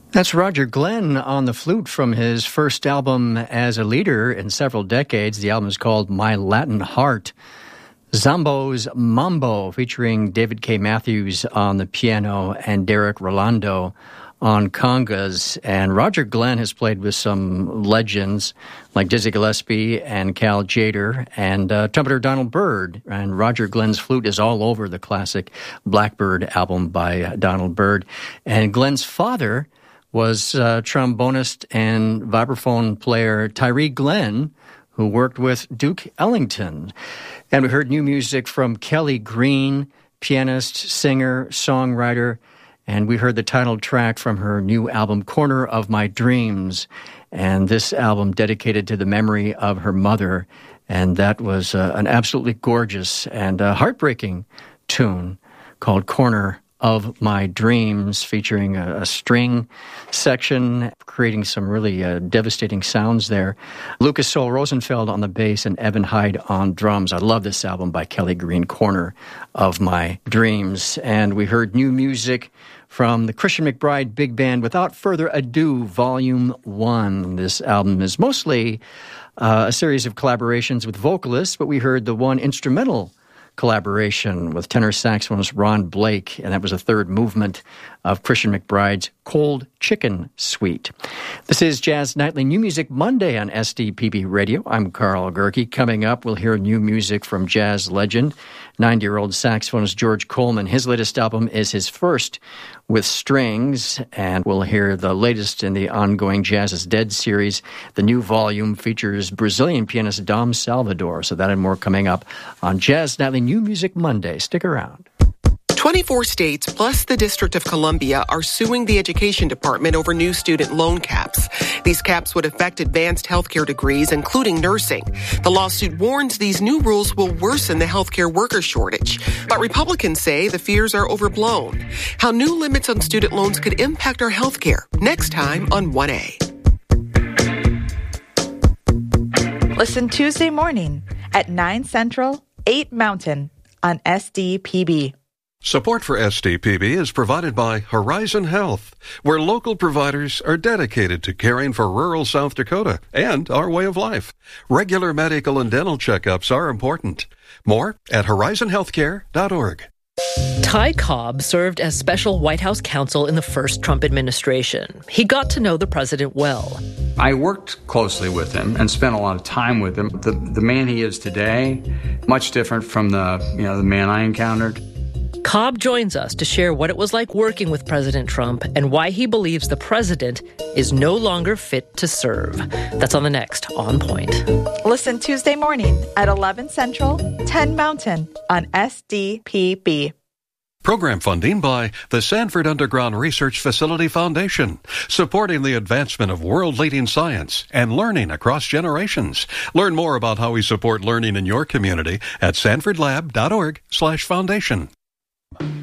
That's Roger Glenn on the flute from his first album as a leader in several decades. The album is called My Latin Heart. Zambo's Mambo, featuring David K. Matthews on the piano and Derek Rolando on congas. And Roger Glenn has played with some legends like Dizzy Gillespie and Cal Tjader and trumpeter Donald Byrd. And Roger Glenn's flute is all over the classic Blackbird album by Donald Byrd. And Glenn's father was trombonist and vibraphone player Tyree Glenn, who worked with Duke Ellington. And we heard new music from Kelly Green, pianist, singer, songwriter, and we heard the title track from her new album, Corner of My Dreams, and this album dedicated to the memory of her mother, and that was an absolutely gorgeous and heartbreaking tune called Corner of My Dreams, featuring a string section, creating some really devastating sounds there. Lucas Sol Rosenfeld on the bass and Evan Hyde on drums. I love this album by Kelly Green, Corner of My Dreams. And we heard new music from the Christian McBride Big Band, Without Further Ado, Volume 1. This album is mostly a series of collaborations with vocalists, but we heard the one instrumental collaboration with tenor saxophonist Ron Blake, and that was a third movement of Christian McBride's Cold Chicken Suite. This is Jazz Nightly New Music Monday on SDPB Radio. I'm Carl Gerke. Coming up, we'll hear new music from jazz legend, 90-year-old saxophonist George Coleman. His latest album is his first with strings, and we'll hear the latest in the ongoing Jazz is Dead series. The new volume features Brazilian pianist Dom Salvador, so that and more coming up on Jazz Nightly New Music Monday. Stick around. 24 states plus the District of Columbia are suing the Education Department over new student loan caps. These caps would affect advanced healthcare degrees, including nursing. The lawsuit warns these new rules will worsen the healthcare worker shortage. But Republicans say the fears are overblown. How new limits on student loans could impact our healthcare. Next time on 1A. Listen Tuesday morning at 9 Central, 8 Mountain on SDPB. Support for SDPB is provided by Horizon Health, where local providers are dedicated to caring for rural South Dakota and our way of life. Regular medical and dental checkups are important. More at horizonhealthcare.org. Ty Cobb served as special White House counsel in the first Trump administration. He got to know the president well. I worked closely with him and spent a lot of time with him. The man he is today, much different from the man I encountered. Cobb joins us to share what it was like working with President Trump and why he believes the president is no longer fit to serve. That's on the next On Point. Listen Tuesday morning at 11 Central, 10 Mountain on SDPB. Program funding by the Sanford Underground Research Facility Foundation, supporting the advancement of world-leading science and learning across generations. Learn more about how we support learning in your community at sanfordlab.org/foundation.